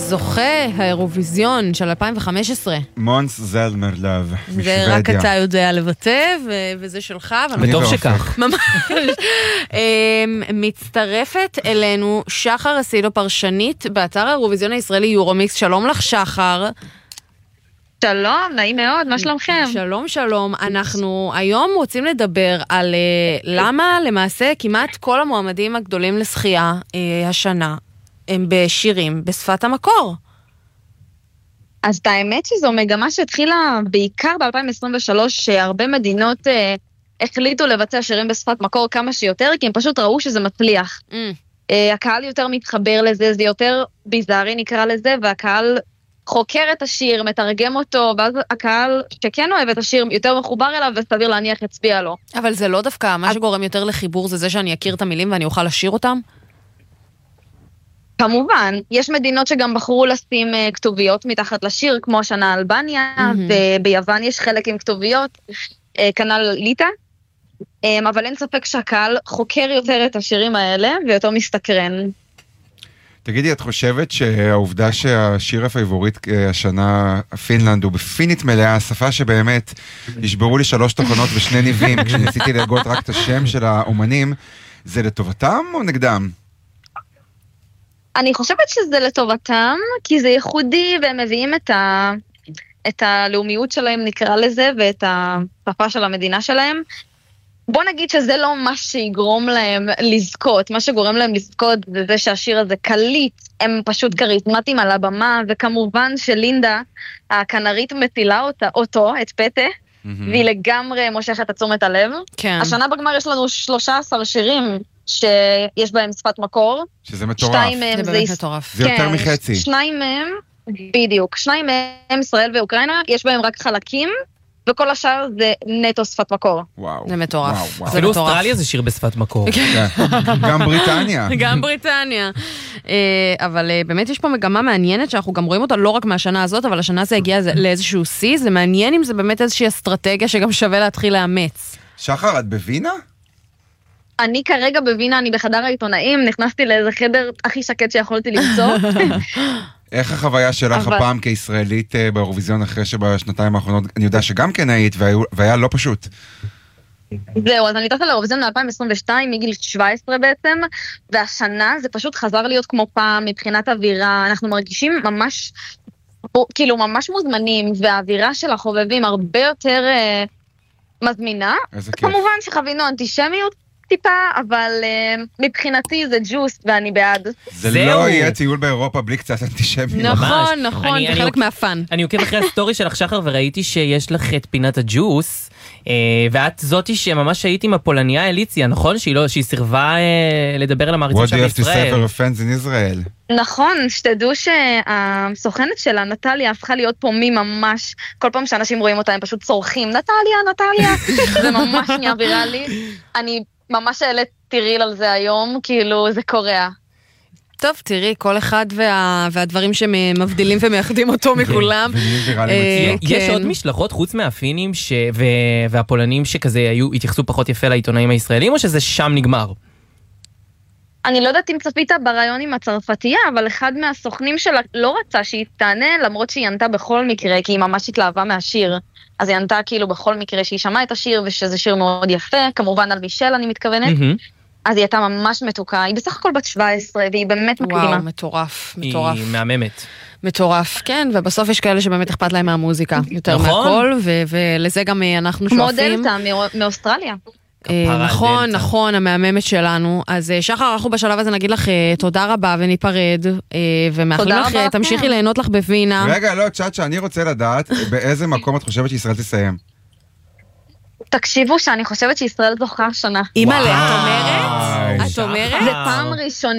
זוכה האירוויזיון של 2015. מונס זלמרלב, זה רק אתה יודע לבטא, וזה שלך. וטוב שכך. ממש. מצטרפת אלינו שחר אסילו, פרשנית באתר האירוויזיון הישראלי יורומיקס. שלום לך שחר. שלום, נעים מאוד, מה שלומכם? שלום, שלום. אנחנו היום רוצים לדבר על למה למעשה כמעט כל המועמדים הגדולים לשחייה השנה הם בשירים בשפת המקור. אז האמת שזו מגמה שהתחילה בעיקר ב-2023, שהרבה מדינות החליטו לבצע שירים בשפת מקור כמה שיותר, כי הם פשוט ראו שזה מצליח. הקהל יותר מתחבר לזה, זה יותר ביזארי נקרא לזה, והקהל חוקר את השיר, מתרגם אותו, ואז הקהל שכן אוהב את השיר יותר מחובר אליו, וסביר להניח יצביע לו. אבל זה לא דווקא, מה שגורם יותר לחיבור זה שאני אכיר את המילים ואני אוכל לשיר אותם? כמובן, יש מדינות שגם בחרו לשים כתוביות מתחת לשיר, כמו השנה אלבניה, וביוון יש חלק עם כתוביות, כנ"ל ליטא, אבל אין ספק שהקהל חוקר יותר את השירים האלה, ויותר מסתקרן. תגידי, את חושבת שהעובדה שהשיר הפייבוריט השנה, פינלנד, הוא בפינית מלאה, השפה שבאמת ישברו לי 3 תוכנות ו2 ניבים, כשניסיתי להגות רק את השם של האומנים, זה לטובתם או נגדם? אני חושבת שזה לטובתם, כי זה ייחודי, והם מביאים את הלאומיות שלהם, נקרא לזה, ואת השפה של המדינה שלהם. בוא נגיד שזה לא מה שיגרום להם לזכות, מה שגורם להם לזכות זה זה שהשיר הזה קליט, הם פשוט קריזמטיים על הבמה, וכמובן שלינדה, הכנרית מטילה אותו, את פטה, והיא לגמרי מושכת את תשומת הלב. כן. השנה בגמר יש לנו 13 שירים שיש בהם שפת מקור. שזה מטורף. 2 מהם זה באמת מטורף. זה יותר מחצי. 2 מהם, בדיוק, 2 מהם ישראל ואוקראינה, יש בהם רק חלקים, וכל השאר זה נטו שפת מקור. וואו. זה מטורף. אפילו אוסטרליה זה שיר בשפת מקור. גם בריטניה. גם בריטניה. אבל באמת יש פה מגמה מעניינת שאנחנו גם רואים אותה לא רק מהשנה הזאת, אבל השנה זה הגיע לאיזשהו שיא. זה מעניין אם זה באמת איזושהי אסטרטגיה שגם שווה להתחיל לאמץ. שחר, את בווינה? אני כרגע בווינה, אני בחדר העיתונאים, נכנסתי לאיזה חדר הכי שקט שיכולתי למצוא. איך החוויה שלך הפעם כישראלית באירוויזיון אחרי שבשנתיים האחרונות, אני יודע שגם כן היית, והיה לא פשוט. זהו, אז אני טסה לאירוויזיון מ-2022, מגיל 17 בעצם, והשנה זה פשוט חזר להיות כמו פעם מבחינת אווירה, אנחנו מרגישים ממש, כאילו ממש מוזמנים, והאווירה של החובבים הרבה יותר מזמינה. כמובן שחווינו אנטישמיות, טיפה, אבל מבחינתי זה ג'וס ואני בעד. זה לא יהיה טיול באירופה בלי קצת אנטישמיות. נכון, נכון, זה חלק מהפן. אני עוקב אחרי הסטורי שלך שחר וראיתי שיש לך את פינת הג'וס, ואת זאתי שממש היית עם הפולניה אליציה, נכון? שהיא סירבה לדבר על המעריצים שם בישראל. What do you have to say for offense in Israel? נכון, שתדעו שהסוכנת שלה, נטליה, הפכה להיות פה מי ממש, כל פעם שאנשים רואים אותה הם פשוט צורכים, נטליה, זה ממש נהיה ויראלי. אני ממש העליתי ריל על זה היום, כאילו זה קורע. טוב, תראי, כל אחד והדברים שמבדילים ומייחדים אותו מכולם. יש עוד משלחות חוץ מהפינים והפולנים שכזה התייחסו פחות יפה לעיתונאים הישראלים, או שזה שם נגמר? אני לא יודעת אם צפית ברעיון עם הצרפתייה, אבל אחד מהסוכנים שלה לא רצה שהיא תענה, למרות שהיא ענתה בכל מקרה, כי היא ממש התלהבה מהשיר. אז היא ענתה כאילו בכל מקרה שהיא שמעה את השיר, ושזה שיר מאוד יפה, כמובן על מישל אני מתכוונת. אז היא הייתה ממש מתוקה, היא בסך הכל בת 17, והיא באמת מקדימה. וואו, מטורף. היא מהממת. מטורף, כן, ובסוף יש כאלה שבאמת אכפת להם מהמוזיקה, יותר מהכל, ולזה גם אנחנו שואפים. כמו דלתה מאוסטרליה. נכון, המהממת שלנו. אז שחר, אנחנו בשלב הזה נגיד לך תודה רבה וניפרד, ומאחלים לך, תמשיכי ליהנות לך בווינה. רגע, לא, צ'אצ'ה, אני רוצה לדעת באיזה מקום את חושבת שישראל תסיים. תקשיבו שאני חושבת שישראל זוכה השנה. אימא'לה, את אומרת? זה פעם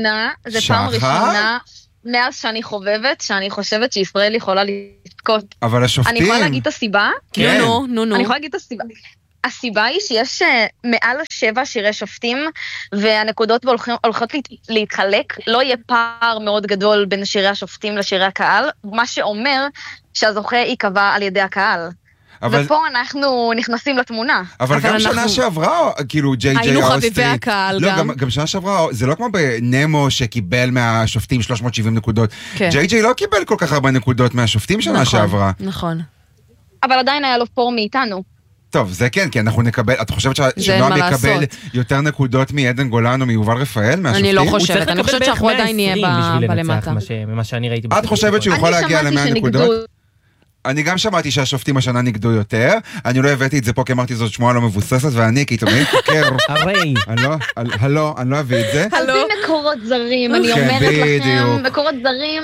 ראשונה מאז שאני חובבת, שאני חושבת שישראל יכולה לזכות. אבל השופטים... אני יכולה להגיד את הסיבה? כן. אני יכולה להגיד את הסיבה. הסיבה היא שיש מעל 7 שירי שופטים, והנקודות הולכות להתחלק, לא יהיה פער מאוד גדול בין שירי השופטים לשירי הקהל, מה שאומר שהזוכה ייקבע על ידי הקהל. ופה אנחנו נכנסים לתמונה. אבל גם שנה שעברה, כאילו ג'יי ג'יי היינו אוסטרי. חביבי הקהל גם שנה שעברה, זה לא כמו בנמו שקיבל מהשופטים 370 נקודות. ג'יי ג'יי לא קיבל כל כך הרבה נקודות מהשופטים שנה שעברה. נכון. אבל עדיין היה לו פור מאיתנו. טוב, זה כן, כי אנחנו נקבל, את חושבת שנועם יקבל יותר נקודות מעדן גולן או מיובל רפאל מהשופטים? אני לא חושבת, אני חושבת שאנחנו עדיין נהיה בלמטה. ממה שאני ראיתי. את חושבת שהוא יכול להגיע ל100 נקודות? אני גם שמעתי שהשופטים השנה נגדו יותר, אני לא הבאתי את זה פה כי אמרתי זאת שמועה לא מבוססת, ואני כעיתונאי חוקר, אני לא אביא את זה. על פי מקורות זרים, אני אומרת לכם, מקורות זרים...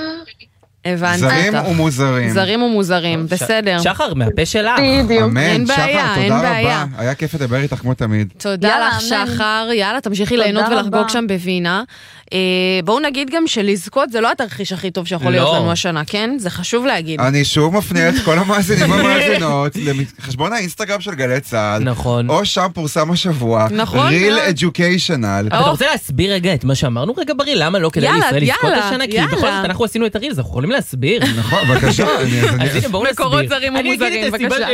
זרים ומוזרים, בסדר. שחר, מהפה שלך. אמן, שחר, תודה רבה. היה כיף לדבר איתך כמו תמיד. תודה לך, שחר. יאללה, תמשיכי ליהנות ולחגוג שם בווינה. בואו נגיד גם שלזכות זה לא התרחיש הכי טוב שיכול להיות לנו השנה, כן? זה חשוב להגיד. אני שוב מפנה את כל המאזינים והמאזינות לחשבון האינסטגרם של גלי צה"ל. נכון. או שם פורסם השבוע. נכון. Real Educational. אתה רוצה להסביר רגע את מה שאמרנו רגע בריא? למה לא כדאי לישראל לזכות השנה? כי בכל זאת אנחנו עשינו את הריל, אז אנחנו יכולים להסביר. נכון, בבקשה. מקורות זרים ומוזרים, בבקשה.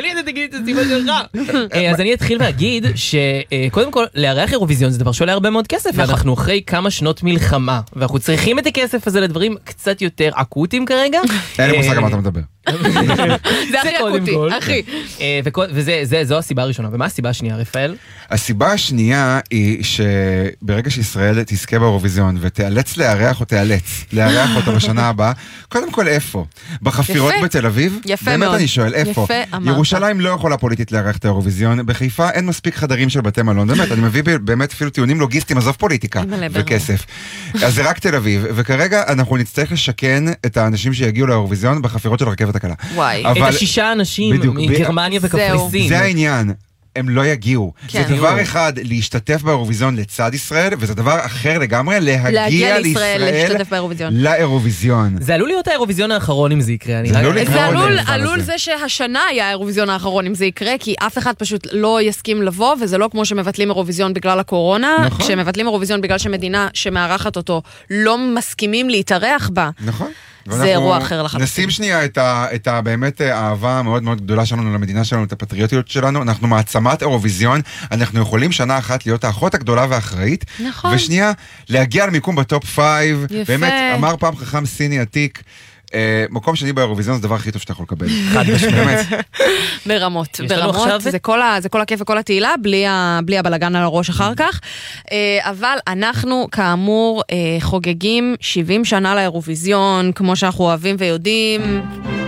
אז אני אתחיל להגיד שקודם כל, לארח אירוויזיון זה דבר שעולה הרבה מאוד כסף, ואנחנו אחרי כמה שנות מלחמה, ואנחנו צריכים את הכסף הזה לדברים קצת יותר אקוטיים כרגע. אין לי מושג מה אתה מדבר. זה הכי אקוטי, אחי. וזו הסיבה הראשונה. ומה הסיבה השנייה, רפאל? הסיבה השנייה היא שברגע שישראל תזכה באירוויזיון ותיאלץ לארח אותה בשנה הבאה, קודם כל איפה? בחפירות בתל אביב? יפה מאוד. באמת אני שואל, איפה? ירושלים לא יכולה פוליטית לארח את האירוויזיון, בחיפה אין מספיק חדרים של בתי מלון, באמת, אני מביא באמת אפילו טיעונים לוגיסטיים, עזוב פוליטיקה וכסף. אז זה רק תל אביב, וכרגע אנחנו נצטרך לשכן את האנשים שיגיעו לאירוויזיון בחפירות של הרכבת הקלה. וואי. את השישה אנשים מגרמניה וקפריסין. זה העניין. הם לא יגיעו. זה דבר אחד להשתתף באירוויזיון לצד ישראל, וזה דבר אחר לגמרי להגיע לישראל לאירוויזיון. זה עלול להיות האירוויזיון האחרון אם זה יקרה. זה עלול זה שהשנה היה האירוויזיון האחרון אם זה יקרה, כי אף אחד פשוט לא יסכים לבוא, וזה לא כמו שמבטלים אירוויזיון בגלל הקורונה, כשמבטלים אירוויזיון בגלל שמדינה שמארחת אותו לא מסכימים להתארח בה. נכון. זה אירוע אחר לחלוטין. נשים שנייה את באמת האהבה המאוד מאוד גדולה שלנו למדינה שלנו, את הפטריוטיות שלנו. אנחנו מעצמת אירוויזיון, אנחנו יכולים שנה אחת להיות האחות הגדולה והאחראית. נכון. ושנייה, להגיע למיקום בטופ 5. יפה. באמת, אמר פעם חכם סיני עתיק, מקום שני באירוויזיון זה הדבר הכי טוב שאתה יכול לקבל. חד משמעית. ברמות, זה כל הכיף וכל התהילה, בלי הבלגן על הראש אחר כך. אבל אנחנו כאמור חוגגים 70 שנה לאירוויזיון, כמו שאנחנו אוהבים ויודעים.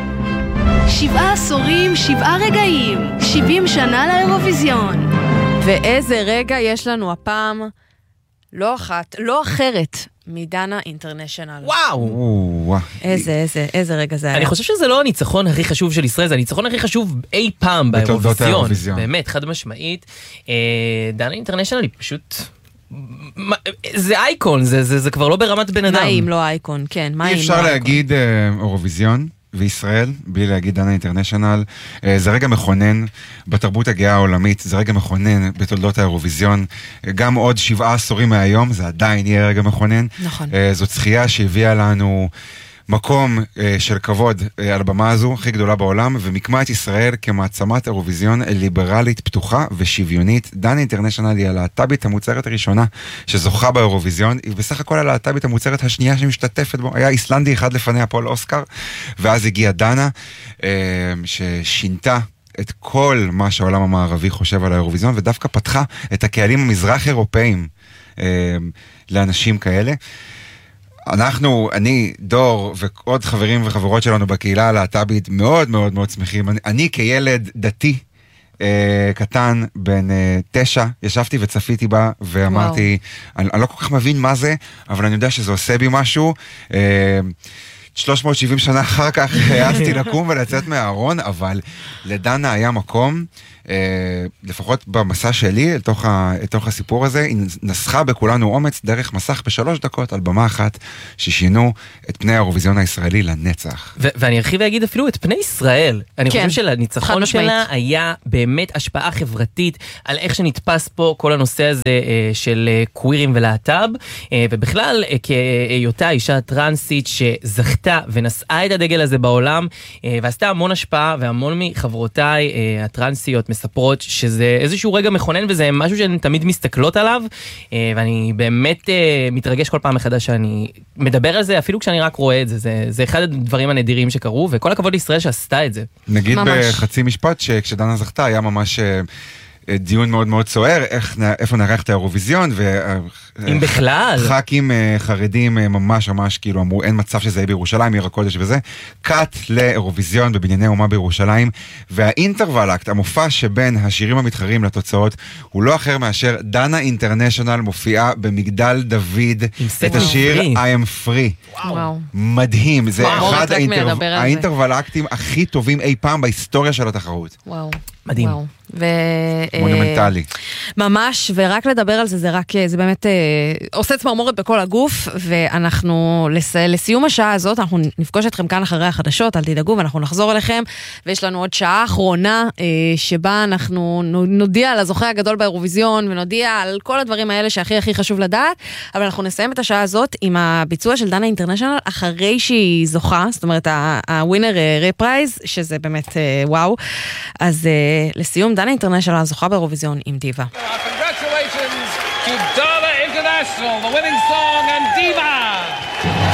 7 עשורים, 7 רגעים, 70 שנה לאירוויזיון. ואיזה רגע יש לנו הפעם, לא אחרת. מדנה אינטרנשיונל. וואו! איזה רגע זה היה. אני חושב שזה לא הניצחון הכי חשוב של ישראל, זה הניצחון הכי חשוב אי פעם באירוויזיון. באמת, חד משמעית. דנה אינטרנשיונל היא פשוט... זה אייקון, זה כבר לא ברמת בן אדם. מה אם לא אייקון, כן. אי אפשר להגיד אירוויזיון וישראל, בלי להגיד דנה אינטרנשיונל, זה רגע מכונן בתרבות הגאה העולמית, זה רגע מכונן בתולדות האירוויזיון, גם עוד 7 עשורים מהיום, זה עדיין יהיה רגע מכונן. נכון. זאת זכייה שהביאה לנו מקום של כבוד על הבמה הזו, הכי גדולה בעולם, ומקמה את ישראל כמעצמת אירוויזיון ליברלית, פתוחה ושוויונית. דנה אינטרנשיונל היא הלהט"בית המוצרת הראשונה שזוכה באירוויזיון, היא בסך הכל הלהט"בית המוצרת השנייה שמשתתפת בו, היה איסלנדי אחד לפניה, פול אוסקר, ואז הגיעה דנה, ששינתה את כל מה שהעולם המערבי חושב על האירוויזיון, ודווקא פתחה את הקהלים המזרח אירופאים לאנשים כאלה. אני, דור ועוד חברים וחברות שלנו בקהילה הלהט"בית מאוד מאוד מאוד שמחים. אני כילד דתי קטן בן 9, ישבתי וצפיתי בה ואמרתי, אני לא כל כך מבין מה זה, אבל אני יודע שזה עושה בי משהו. 370 שנה אחר כך העזתי לקום ולצאת מהארון, אבל לדנה היה מקום, לפחות במסע שלי, לתוך הסיפור הזה, היא נסחה בכולנו אומץ דרך מסך ב3 דקות על במה אחת, ששינו את פני האירוויזיון הישראלי לנצח. ואני ארחיב ואגיד אפילו את פני ישראל. אני חושב שלניצחון שלה היה באמת השפעה חברתית על איך שנתפס פה כל הנושא הזה של קווירים ולהט"ב, ובכלל כהיותה אישה טרנסית שזכתה החליטה ונשאה את הדגל הזה בעולם, ועשתה המון השפעה, והמון מחברותיי הטרנסיות מספרות שזה איזשהו רגע מכונן, וזה משהו שהן תמיד מסתכלות עליו, ואני באמת מתרגש כל פעם מחדש שאני מדבר על זה, אפילו כשאני רק רואה את זה, זה אחד הדברים הנדירים שקרו, וכל הכבוד לישראל שעשתה את זה. נגיד בחצי משפט שכשדנה זכתה היה ממש דיון מאוד מאוד סוער, איפה נערך את האירוויזיון, אם בכלל. ח"כים חרדים ממש כאילו אמרו, אין מצב שזה יהיה בירושלים, עיר הקודש וזה, קאט לאירוויזיון בבנייני אומה בירושלים, והאינטרוולקט, המופע שבין השירים המתחרים לתוצאות, הוא לא אחר מאשר דנה אינטרנשיונל מופיעה במגדל דוד, את השיר I am free. וואו. מדהים, זה אחד האינטרוולקטים הכי טובים אי פעם בהיסטוריה של התחרות. וואו. מדהים. מונומנטלי. ממש, ורק לדבר על זה, זה באמת עושה צמרמורת בכל הגוף, ואנחנו לסיום השעה הזאת, אנחנו נפגוש אתכם כאן אחרי החדשות, אל תדאגו, ואנחנו נחזור אליכם, ויש לנו עוד שעה אחרונה, שבה אנחנו נודיע על הזוכה הגדול באירוויזיון, ונודיע על כל הדברים האלה שהכי הכי חשוב לדעת, אבל אנחנו נסיים את השעה הזאת עם הביצוע של דנה אינטרנשיונל, אחרי שהיא זוכה, זאת אומרת, הווינר רפרייז, שזה באמת וואו. אז לסיום, דנה אינטרנשיונל זוכה באירוויזיון עם דיבה. Congratulations to Dana International, the winning song and Diva!